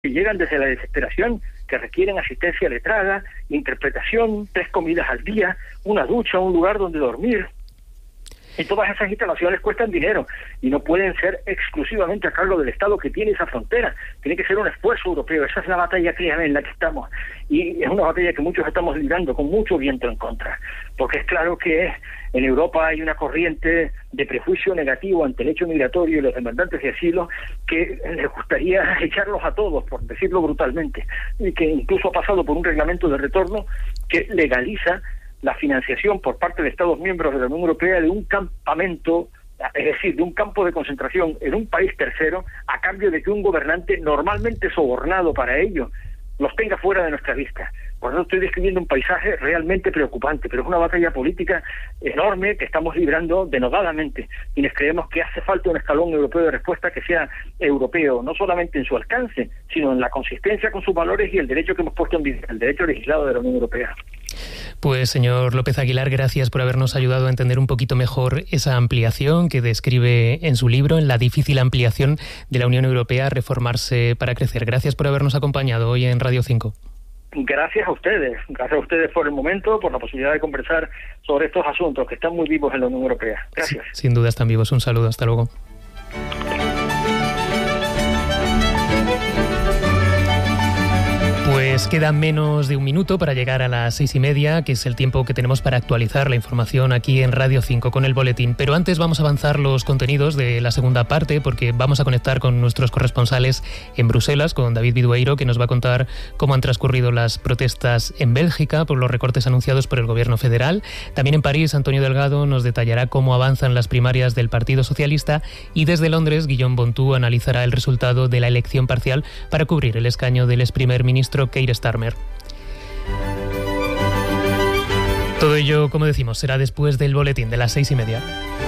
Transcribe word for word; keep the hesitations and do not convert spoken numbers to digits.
que llegan desde la desesperación, que requieren asistencia letrada, interpretación, tres comidas al día, una ducha, un lugar donde dormir. Y todas esas instalaciones cuestan dinero y no pueden ser exclusivamente a cargo del Estado que tiene esa frontera. Tiene que ser un esfuerzo europeo. Esa es la batalla, créanme, en la que estamos. Y es una batalla que muchos estamos librando con mucho viento en contra. Porque es claro que en Europa hay una corriente de prejuicio negativo ante el hecho migratorio y los demandantes de asilo que les gustaría echarlos a todos, por decirlo brutalmente. Y que incluso ha pasado por un reglamento de retorno que legaliza la financiación por parte de Estados miembros de la Unión Europea de un campamento, es decir, de un campo de concentración en un país tercero, a cambio de que un gobernante normalmente sobornado para ello los tenga fuera de nuestra vista. Por eso estoy describiendo un paisaje realmente preocupante, pero es una batalla política enorme que estamos librando denodadamente, quienes creemos que hace falta un escalón europeo de respuesta que sea europeo, no solamente en su alcance, sino en la consistencia con sus valores y el derecho que hemos puesto en vigor, el derecho legislado de la Unión Europea. Pues señor López Aguilar, gracias por habernos ayudado a entender un poquito mejor esa ampliación que describe en su libro, en la difícil ampliación de la Unión Europea a reformarse para crecer. Gracias por habernos acompañado hoy en Radio cinco. Gracias a ustedes, gracias a ustedes por el momento, por la posibilidad de conversar sobre estos asuntos que están muy vivos en la Unión Europea. Gracias. Sí, sin duda están vivos. Un saludo, hasta luego. Pues queda menos de un minuto para llegar a las seis y media, que es el tiempo que tenemos para actualizar la información aquí en Radio cinco con el boletín. Pero antes vamos a avanzar los contenidos de la segunda parte, porque vamos a conectar con nuestros corresponsales en Bruselas, con David Vidueiro, que nos va a contar cómo han transcurrido las protestas en Bélgica por los recortes anunciados por el gobierno federal. También en París, Antonio Delgado nos detallará cómo avanzan las primarias del Partido Socialista, y desde Londres, Guillaume Bontou analizará el resultado de la elección parcial para cubrir el escaño del ex primer ministro Keir Starmer. Todo ello, como decimos, será después del boletín de las seis y media.